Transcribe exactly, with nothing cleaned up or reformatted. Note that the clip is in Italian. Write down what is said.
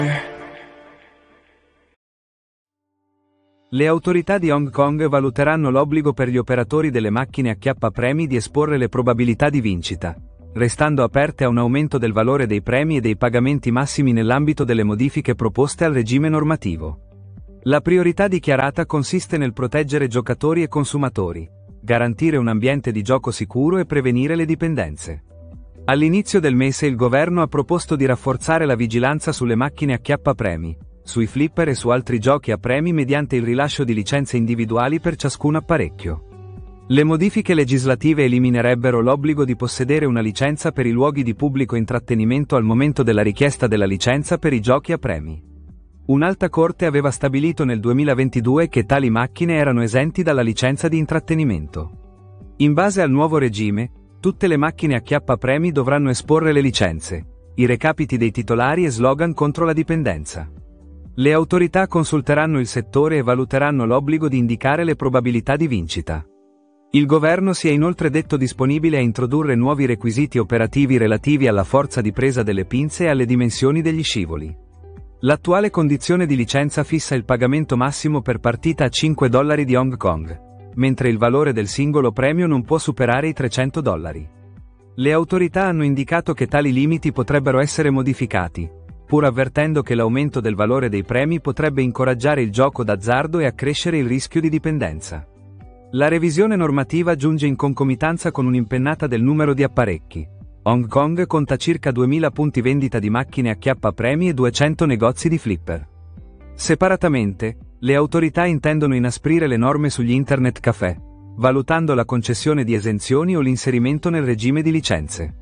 Le autorità di Hong Kong valuteranno l'obbligo per gli operatori delle macchine acchiappapremi di esporre le probabilità di vincita, restando aperte a un aumento del valore dei premi e dei pagamenti massimi nell'ambito delle modifiche proposte al regime normativo. La priorità dichiarata consiste nel proteggere giocatori e consumatori, garantire un ambiente di gioco sicuro e prevenire le dipendenze. All'inizio del mese il governo ha proposto di rafforzare la vigilanza sulle macchine acchiappapremi, sui flipper e su altri giochi a premi mediante il rilascio di licenze individuali per ciascun apparecchio. Le modifiche legislative eliminerebbero l'obbligo di possedere una licenza per i luoghi di pubblico intrattenimento al momento della richiesta della licenza per i giochi a premi. Un'alta corte aveva stabilito nel duemilaventidue che tali macchine erano esenti dalla licenza di intrattenimento. In base al nuovo regime, tutte le macchine acchiappapremi dovranno esporre le licenze, i recapiti dei titolari e slogan contro la dipendenza. Le autorità consulteranno il settore e valuteranno l'obbligo di indicare le probabilità di vincita. Il governo si è inoltre detto disponibile a introdurre nuovi requisiti operativi relativi alla forza di presa delle pinze e alle dimensioni degli scivoli. L'attuale condizione di licenza fissa il pagamento massimo per partita a cinque dollari di Hong Kong, mentre il valore del singolo premio non può superare i trecento dollari. Le autorità hanno indicato che tali limiti potrebbero essere modificati, pur avvertendo che l'aumento del valore dei premi potrebbe incoraggiare il gioco d'azzardo e accrescere il rischio di dipendenza. La revisione normativa giunge in concomitanza con un'impennata del numero di apparecchi. Hong Kong conta circa duemila punti vendita di macchine acchiappapremi e duecento negozi di flipper. Separatamente, le autorità intendono inasprire le norme sugli internet caffè, valutando la concessione di esenzioni o l'inserimento nel regime di licenze.